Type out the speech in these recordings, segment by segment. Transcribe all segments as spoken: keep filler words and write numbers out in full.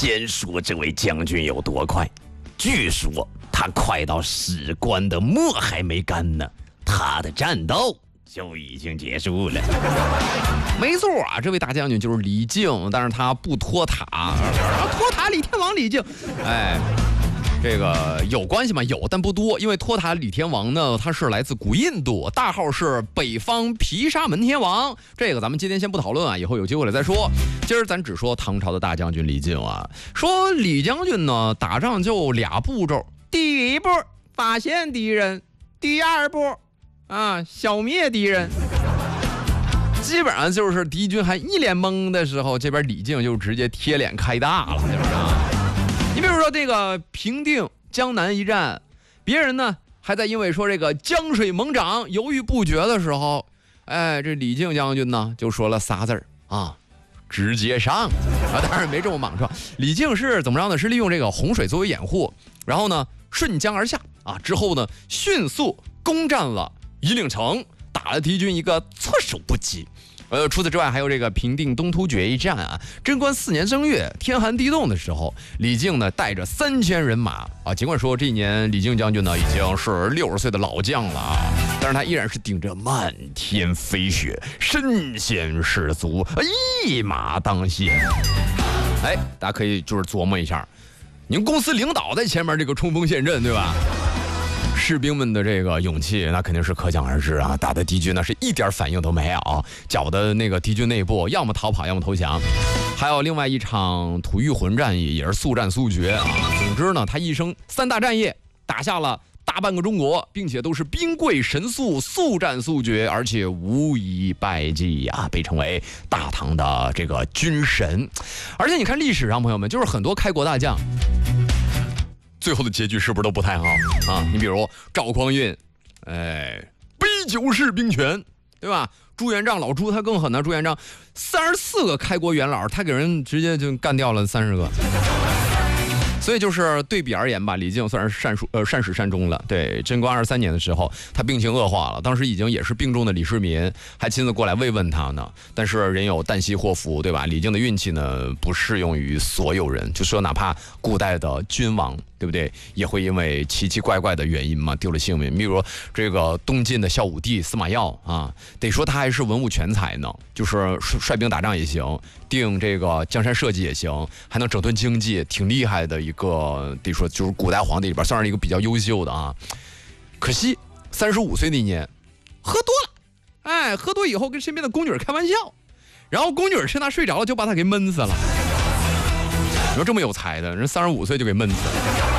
先说这位将军有多快，据说他快到史官的墨还没干呢，他的战斗就已经结束了。 没错啊，这位大将军就是李靖，但是他不托塔，托塔李天王李靖，哎。这个有关系吗？有，但不多。因为托塔李天王呢，他是来自古印度，大号是北方毗沙门天王。这个咱们今天先不讨论啊，以后有机会了再说。今儿咱只说唐朝的大将军李靖啊。说李将军呢，打仗就俩步骤：第一步发现敌人，第二步啊消灭敌人。基本上就是敌军还一脸懵的时候，这边李靖就直接贴脸开大了，是不是啊？你比如说这个平定江南一战，别人呢还在因为说这个江水猛涨犹豫不决的时候，哎，这李靖将军呢就说了仨字儿啊，直接上啊！当然没这么莽撞，李靖是怎么着呢？是利用这个洪水作为掩护，然后呢顺江而下啊，之后呢迅速攻占了夷陵城，打了敌军一个措手不及。呃，除此之外，还有这个平定东突厥一战啊。贞观四年正月，天寒地冻的时候，李靖呢带着三千人马啊。尽管说这一年李靖将军呢已经是六十岁的老将了啊，但是他依然是顶着漫天飞雪，身先士卒，一马当先。哎，大家可以就是琢磨一下，你们公司领导在前面这个冲锋陷阵，对吧？士兵们的这个勇气那肯定是可想而知啊，打的敌军呢是一点反应都没有，搅的那个敌军内部要么逃跑要么投降。还有另外一场吐谷浑战役也是速战速决啊。总之呢，他一生三大战役打下了大半个中国，并且都是兵贵神速，速战速决，而且无一败绩啊，被称为大唐的这个军神。而且你看历史上朋友们，就是很多开国大将最后的结局是不是都不太好啊？你比如赵匡胤，哎，杯酒释兵权，对吧？朱元璋老朱他更狠呢，朱元璋三十四个开国元老，他给人直接就干掉了三十个。所以就是对比而言吧，李靖算是善呃善始善终了。对，贞观二十三年的时候，他病情恶化了，当时已经也是病重的李世民还亲自过来慰问他呢。但是人有旦夕祸福，对吧？李靖的运气呢不适用于所有人，就说哪怕古代的君王，对不对？也会因为奇奇怪怪的原因嘛丢了性命。比如这个东晋的孝武帝司马曜啊，得说他还是文武全才呢，就是率兵打仗也行，定这个江山社稷也行，还能整顿经济，挺厉害的一个，得说就是古代皇帝里边算是一个比较优秀的啊。可惜三十五岁那年喝多了，哎，喝多以后跟身边的宫女开玩笑，然后宫女趁他睡着了就把他给闷死了。你说这么有才的人，三十五岁就给闷死了。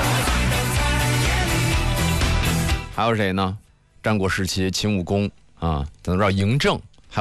还有谁呢？战国时期秦武公啊，咱都知道嬴政